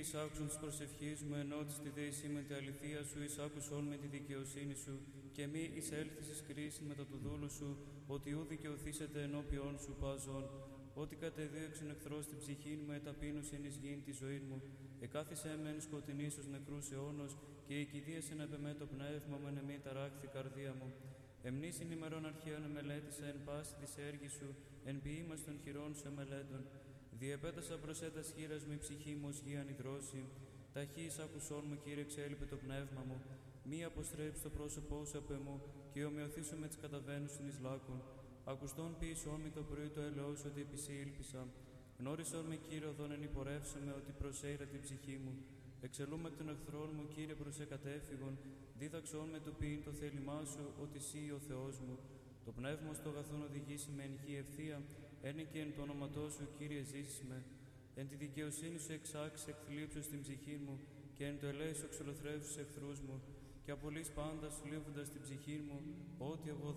εισάκουσον της προσευχής μου, ενώτιστη δε εσύ με τη αληθεία σου, εισάκουσον με τη δικαιοσύνη σου, και μη εισέλθεις εις κρίση μετά του δούλου σου, ότι ου δικαιωθήσετε ενώπιον σου πάζον. Ότι κατεδίωξεν εχθρός την ψυχήν μου, εταπείνωσεν εις γήν τη ζωή μου. Εκάθισε με εν σκοτεινής ως νεκρούς αιώνος, και εκηδίασεν επ' εμέ το πνεύμα μου, εν εμή ταράκθη καρδία μου. Εμνήσιν ημερών αρχαίων εμελέτησα εν πάση της έργη σου, εν ποιήμας των χειρών σου εμελέτων. Διεπέτασα προς έτας χείρας μου η ψυχή μου ως γη ανιδρώση. Ταχύς άκουσόν μου, Κύριε, εξέλιπε το πνεύμα μου. Μη αποστρέψει το πρόσωπό σου από εμού, και ομοιωθήσω με τις καταβαίνουσιν εις λάκων. Ακουστόν ποιησόν με το πρωί το έλεος σου, ότι επί σοι ήλπισα. Γνώρισόν με, Κύριε, οδόν εν υπορεύσομαι, ότι προσέειρα την ψυχή μου. Εξελούμε εκ των εχθρών μου, Κύριε, προς εκατέφυγον. Δίδαξόν με το ποιήν το θέλημά σου, ότι σύ ο Θεός μου. Το πνεύμα στο αγαθόν οδηγήσει με εν χή ευθεία, ένε και εν το όνοματό σου, Κύριε, ζήσεις με. Εν τη δικαιοσύνη σου εξάξεις εκθλίψους στην ψυχή μου, και εν το ελέη σου εξολοθρεύσεις εχθρούς μου, και απολύς πάντα σου λείβοντας την ψυχή μου, ό,τι εγώ